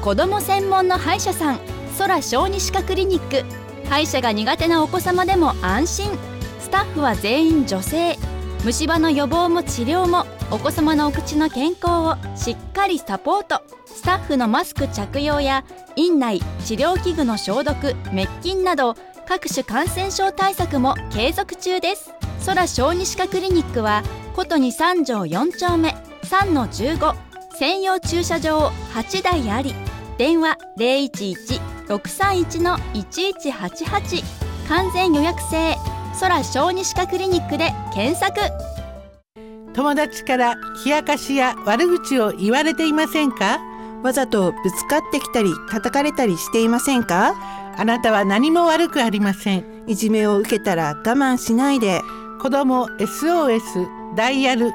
子ども専門の歯医者さん、空小児歯科クリニック。歯医者が苦手なお子様でも安心。スタッフは全員女性。虫歯の予防も治療もお子様のお口の健康をしっかりサポート。スタッフのマスク着用や院内治療器具の消毒、滅菌など各種感染症対策も継続中です。空小児歯科クリニックはことに3条4丁目 3-15、 専用駐車場8台あり、電話 011-631-1188、 完全予約制空小児歯科クリニックで検索。 友達から冷やかしや悪口を言われていませんか？ わざとぶつかってきたり叩かれたりしていませんか？ あなたは何も悪くありません。 いじめを受けたら我慢しないで。 子ども SOS ダイヤル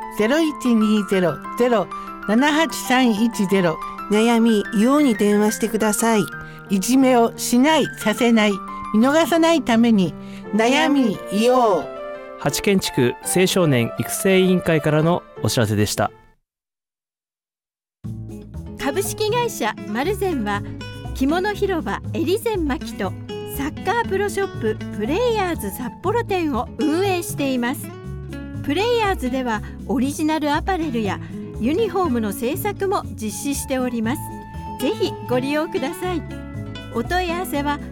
0120-078-310。 悩み言おうに電話してください。 いじめをしない、させない、見逃さないために悩み言おう。 八軒地区青少年育成委員会からのお知らせでした。 株式会社マルゼンは着物広場エリゼンマキとサッカープロショッププレイヤーズ札幌店を運営しています。プレイヤーズではオリジナルアパレルやユニフォームの製作も実施しております。ぜひご利用ください。お問い合わせは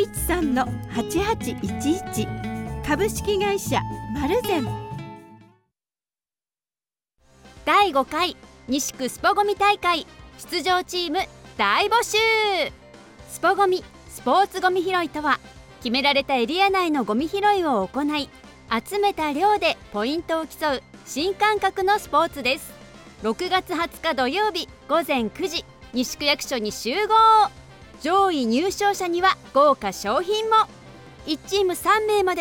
613-8811。 株式会社マルゼン。 第5回西区スポゴミ大会出場チーム大募集。スポゴミスポーツゴミ拾いとは、決められたエリア内のゴミ拾いを行い、集めた量でポイントを競う新感覚のスポーツです。6月20日土曜日午前9時、西区役所に集合。上位入賞者には豪華賞品も。1チーム3名まで